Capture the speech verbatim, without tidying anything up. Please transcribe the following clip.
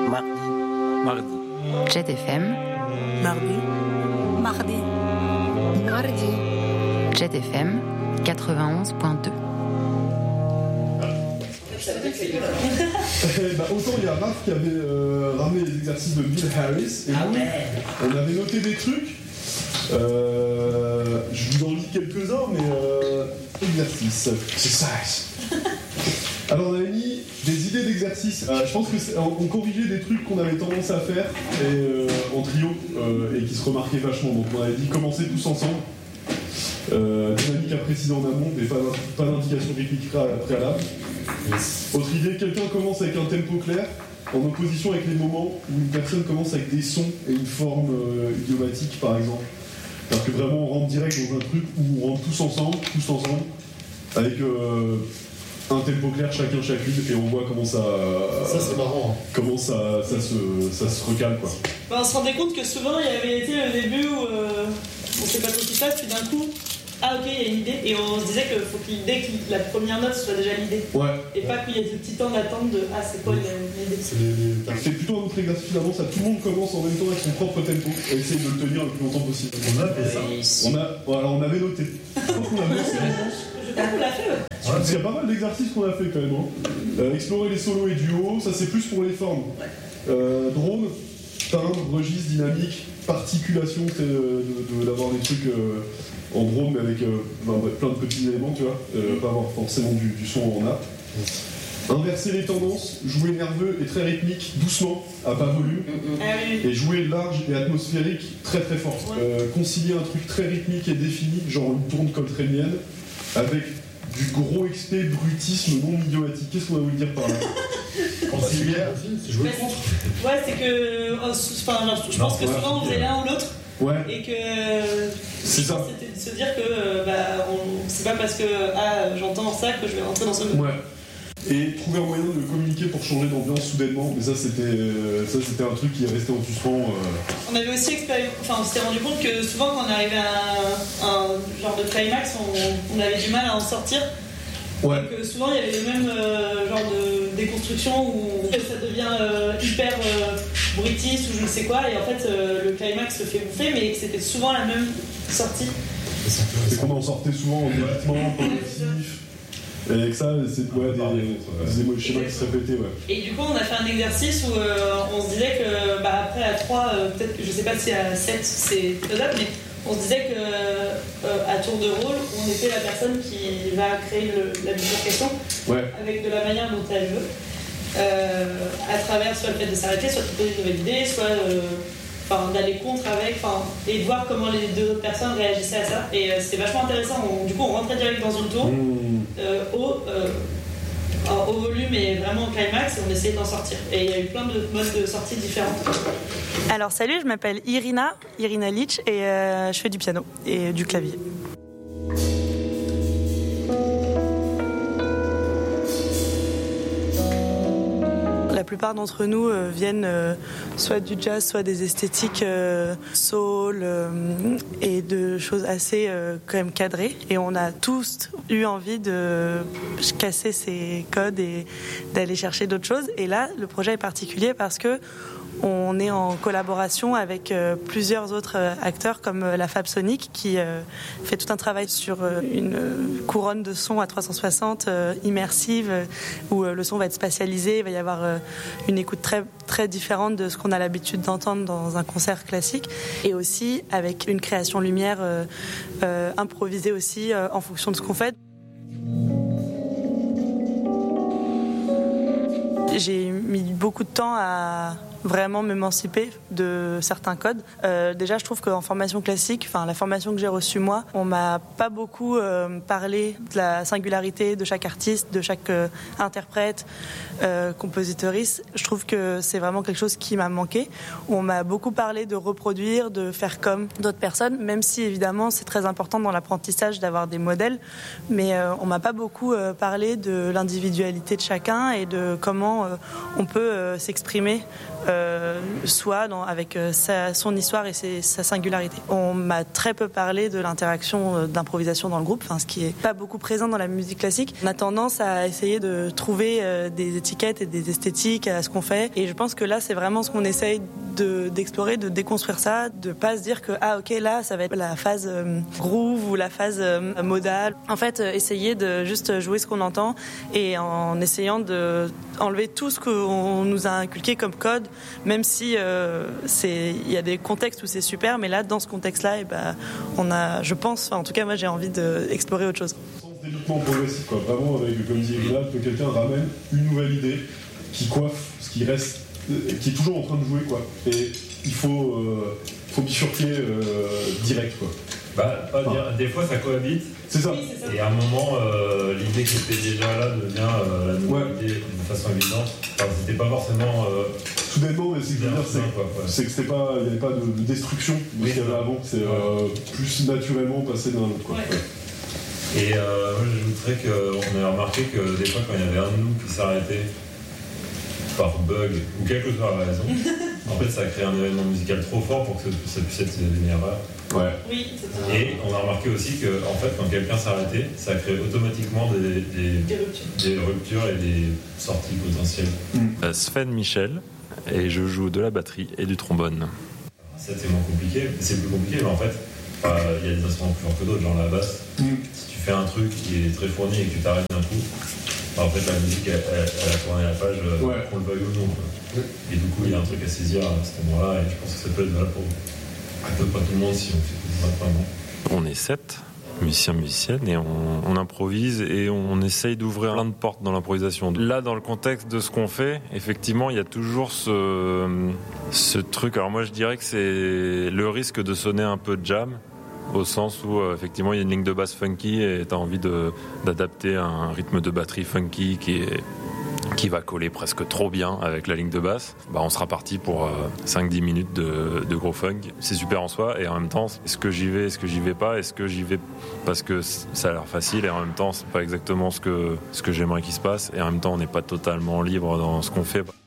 Mardi. Mardi. Jet F M. Mardi. Mardi. Mardi. Jet F M quatre-vingt-onze virgule deux. Eh ben, autant il y a Raph qui avait euh, ramené les exercices de Bill Harris et Ah nous, ouais. on avait noté des trucs. Euh, je vous en lis quelques-uns, mais euh, exercices. Exercise. Alors on avait mis des idées d'exercices. Euh, je pense que c'est, on, on corrigeait des trucs qu'on avait tendance à faire et, euh, en trio euh, et qui se remarquaient vachement. Donc on avait dit commencer tous ensemble. Euh, dynamique à préciser en amont, mais pas, pas d'indication rythmique préalable. Autre idée, quelqu'un commence avec un tempo clair, en opposition avec les moments où une personne commence avec des sons et une forme euh, idiomatique, par exemple. Parce que vraiment, on rentre direct dans un truc où on rentre tous ensemble, tous ensemble, avec euh, un tempo clair, chacun, chacune, et on voit comment ça... Ça, c'est marrant. Hein. Comment ça, ça, se, ça se recale, quoi. Ben, on se rendait compte que souvent, il y avait été le début où euh, on sait pas trop ce qui se passe, puis d'un coup... Ah ok, il y a une idée, et on se disait qu'il faut que l'idée, que la première note soit déjà l'idée. Ouais. Et pas qu'il y ait ce petit temps d'attente de ah c'est quoi l'idée. C'est, les, les... c'est plutôt un autre exercice finalement, ça tout le monde commence en même temps avec son propre tempo et essaye de le tenir le plus longtemps possible. On a fait ça. On a, bon, alors on avait noté. Je pense qu'on a noté. Je pense qu'on l'a fait, ouais. Parce qu'il y a pas mal d'exercices qu'on a fait quand même. Hein. Euh, explorer les solos et duos, ça c'est plus pour les formes. Euh, drone, timbre, registre, dynamique, particulation, c'est de, de, d'avoir des trucs. Euh, en drone mais avec euh, ben, plein de petits éléments, tu vois, euh, pas avoir forcément du, du son en nappe. Inverser les tendances, jouer nerveux et très rythmique, doucement, à bas volume, ah, oui, oui. Et jouer large et atmosphérique, très très fort. Ouais. Euh, concilier un truc très rythmique et défini, genre une tourne coltrénienne, avec du gros X P brutisme non idiomatique. Qu'est-ce qu'on va vous dire par là? Concilier, c'est jouer contre. Ouais, c'est que, enfin, oh, je pense que souvent on faisait l'un ou l'autre. Ouais. Et que c'est ça. C'était de se dire que bah, on, c'est pas parce que ah, j'entends ça que je vais rentrer dans ce groupe. Ouais. Et trouver un moyen de communiquer pour changer d'ambiance soudainement, mais ça c'était, euh, ça, c'était un truc qui est resté en suspens. Euh... On avait aussi expéri... enfin, on s'était rendu compte que souvent quand on arrivait à un, un genre de climax, on, on avait du mal à en sortir. Ouais. Donc euh, souvent il y avait le même euh, genre de déconstruction où ça devient euh, hyper euh, bruitiste ou je ne sais quoi, et en fait euh, le climax se fait bouffer, mais c'était souvent la même sortie. C'est qu'on en sortait souvent en débitement, progressif, et avec ça, c'est ouais, des, des, des schémas qui se répétaient. Ouais. Et du coup, on a fait un exercice où euh, on se disait que bah, après à trois, euh, peut-être que je sais pas si à sept c'est faisable, mais on se disait que euh, à tour de rôle, on était la personne qui va créer le, la bifurcation ouais. avec de la manière dont elle veut, euh, à travers soit le fait de s'arrêter, soit de proposer de nouvelles idées, soit euh, d'aller contre avec, et de voir comment les deux autres personnes réagissaient à ça. Et euh, c'était vachement intéressant. On, du coup, on rentrait direct dans une tour, mmh. euh, au, euh, au volume et vraiment au climax, et on essayait d'en sortir. Et il y a eu plein de modes de sortie différents. Alors salut, je m'appelle Irina, Irina Litch, et euh, je fais du piano et du clavier. La plupart d'entre nous euh, viennent euh, soit du jazz, soit des esthétiques euh, soul euh, et de choses assez euh, quand même cadrées. Et on a tous eu envie de casser ces codes et d'aller chercher d'autres choses. Et là, le projet est particulier parce que on est en collaboration avec euh, plusieurs autres euh, acteurs comme euh, la Fab Sonic qui euh, fait tout un travail sur euh, une euh, couronne de son à trois cent soixante euh, immersive euh, où euh, le son va être spatialisé, il va y avoir euh, une écoute très, très différente de ce qu'on a l'habitude d'entendre dans un concert classique, et aussi avec une création lumière euh, euh, improvisée aussi euh, en fonction de ce qu'on fait. J'ai mis beaucoup de temps à vraiment m'émanciper de certains codes. Euh, déjà, je trouve qu'en formation classique, enfin la formation que j'ai reçue moi, on m'a pas beaucoup euh, parlé de la singularité de chaque artiste, de chaque euh, interprète, euh, compositrice. Je trouve que c'est vraiment quelque chose qui m'a manqué. On m'a beaucoup parlé de reproduire, de faire comme d'autres personnes, même si évidemment c'est très important dans l'apprentissage d'avoir des modèles, mais euh, on m'a pas beaucoup euh, parlé de l'individualité de chacun et de comment euh, on peut euh, s'exprimer euh, euh, soit dans, avec euh, sa, son histoire et ses, sa singularité. On m'a très peu parlé de l'interaction euh, d'improvisation dans le groupe, enfin, ce qui est pas beaucoup présent dans la musique classique. On a tendance à essayer de trouver euh, des étiquettes et des esthétiques à ce qu'on fait, et je pense que là c'est vraiment ce qu'on essaye de, d'explorer, de déconstruire ça, de pas se dire que ah ok là ça va être la phase euh, groove ou la phase euh, modale. En fait euh, essayer de juste jouer ce qu'on entend et en essayant de enlever tout ce qu'on nous a inculqué comme code, même si euh, c'est il y a des contextes où c'est super, mais là dans ce contexte là et ben on a, je pense, en tout cas moi j'ai envie d'explorer autre chose. Développement progressif, quoi. Vraiment, avec, comme dit Elina, que quelqu'un ramène une nouvelle idée qui coiffe ce qui reste, qui est toujours en train de jouer, quoi. Et il faut, euh, faut bifurquer euh, direct, quoi. Bah, pas dire, des fois ça cohabite. C'est ça. Oui, c'est ça. Et à un moment, euh, l'idée qui était déjà là devient euh, la nouvelle Ouais. idée de façon évidente. Enfin, c'était pas forcément. Euh, Soudainement, mais c'est que je veux dire, c'est, quoi, ouais. c'est que c'était pas, il n'y avait pas de, de destruction de Oui, ce qu'il y avait avant. C'est euh, plus naturellement passé d'un autre, quoi. Ouais. Ouais. Et euh, moi j'ajouterais qu'on a remarqué que des fois quand il y avait un de nous qui s'arrêtait par bug ou quelle que soit la raison, en fait ça a créé un événement musical trop fort pour que ça puisse être une erreur. Ouais. Oui, c'est ça. Et on a remarqué aussi que en fait quand quelqu'un s'arrêtait, ça crée automatiquement des, des, Des ruptures. des ruptures et des sorties potentielles. Euh, Sven Michel, et je joue de la batterie et du trombone. Ça c'est moins compliqué, c'est plus compliqué mais en fait euh, il y a des instruments plus forts que d'autres, genre la basse. Mm. Si tu fais un truc qui est très fourni et que tu t'arrêtes d'un coup, bah, en fait la musique elle, elle, elle a tourné la page, euh, Ouais. qu'on le veuille ou non. Quoi. Et du coup il y a un truc à saisir à cet endroit-là et je pense que ça peut être valable pour à peu près tout le monde si on fait tout ça vraiment. On est sept musiciens, musiciennes, et on, on improvise et on essaye d'ouvrir plein de portes dans l'improvisation. Là, dans le contexte de ce qu'on fait, effectivement, il y a toujours ce, ce truc. Alors moi, je dirais que c'est le risque de sonner un peu jam, au sens où, euh, effectivement, il y a une ligne de basse funky et tu as envie de, d'adapter un rythme de batterie funky qui est qui va coller presque trop bien avec la ligne de basse. Bah, on sera parti pour euh, cinq dix minutes de, de gros funk. C'est super en soi, et en même temps, est-ce que j'y vais, est-ce que j'y vais pas, est-ce que j'y vais parce que ça a l'air facile, et en même temps, c'est pas exactement ce que, ce que j'aimerais qu'il se passe, et en même temps, on n'est pas totalement libre dans ce qu'on fait.